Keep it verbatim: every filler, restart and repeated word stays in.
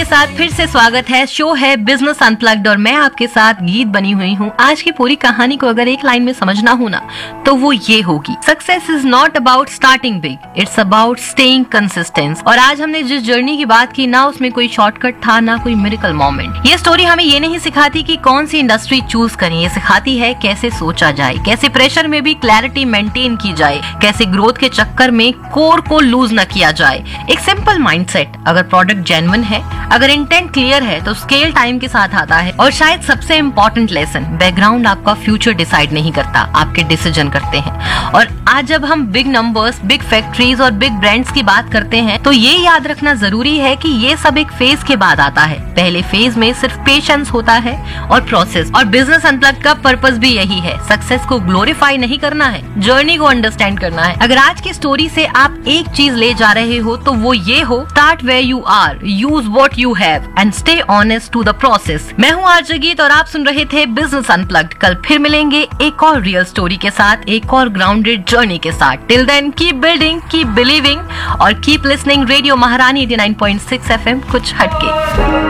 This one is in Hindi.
के साथ फिर से स्वागत है। शो है बिजनेस अनप्लग्ड और मैं आपके साथ गीत बनी हुई हूँ। आज की पूरी कहानी को अगर एक लाइन में समझना हो ना तो वो ये होगी, success is not about starting big, it's about staying consistent. और आज हमने जिस जर्नी की बात की ना, उसमें कोई शॉर्टकट था ना कोई मिरेकल मोमेंट। ये स्टोरी हमें ये नहीं सिखाती कि कौन सी इंडस्ट्री चूज करें, ये सिखाती है कैसे सोचा जाए, कैसे प्रेशर में भी क्लैरिटी मेंटेन की जाए, कैसे ग्रोथ के चक्कर में कोर को लूज न किया जाए। एक सिंपल माइंडसेट, अगर प्रोडक्ट जेन्युइन है, अगर इंटेंट क्लियर है तो स्केल टाइम के साथ आता है। और शायद सबसे इम्पोर्टेंट लेसन, बैकग्राउंड आपका फ्यूचर डिसाइड नहीं करता, आपके डिसीजन करते हैं। और आज जब हम बिग नंबर्स, बिग फैक्ट्रीज और बिग ब्रांड्स की बात करते हैं तो ये याद रखना जरूरी है कि ये सब एक फेज के बाद आता है। पहले फेज में सिर्फ पेशेंस होता है और प्रोसेस। और बिजनेस अनप्लग्ड का पर्पस भी यही है, सक्सेस को ग्लोरीफाई नहीं करना है, जर्नी को अंडरस्टैंड करना है। अगर आज की स्टोरी से आप एक चीज ले जा रहे हो तो वो ये हो, start where you are, use what you have and stay honest to the process. मैं हूँ आरजे गीत और आप सुन रहे थे बिजनेस अनप्लग्ड। कल फिर मिलेंगे एक और रियल स्टोरी के साथ, एक और ग्राउंडेड जर्नी के साथ। Till then keep building, keep believing और कीप लिसनिंग रेडियो महारानी eighty nine point six F M, कुछ हटके।